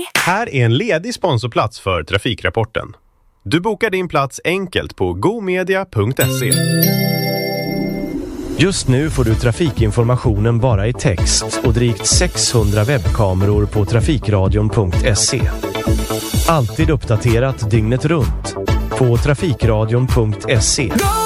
Här är en ledig sponsorplats för Trafikrapporten. Du bokar din plats enkelt på gomedia.se. Just nu får du trafikinformationen bara i text och drygt 600 webbkameror på trafikradion.se. Alltid uppdaterat dygnet runt på trafikradion.se.